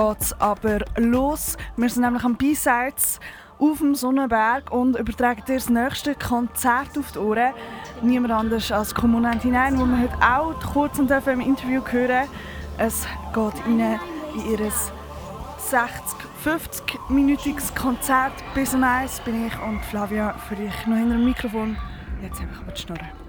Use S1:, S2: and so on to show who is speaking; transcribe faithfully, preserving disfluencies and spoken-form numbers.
S1: Geht's aber los. Wir sind nämlich am B-Sides auf dem Sonnenberg und übertragen dir das nächste Konzert auf die Ohren. Niemand anders als Kommune hinein, wo wir heute auch kurz und im Interview hören. Es geht rein in ihr sechzig, fünfzig-minütiges Konzert. Bis um eins bin ich und Flavia für dich noch hinter dem Mikrofon. Jetzt einfach die Schnurren.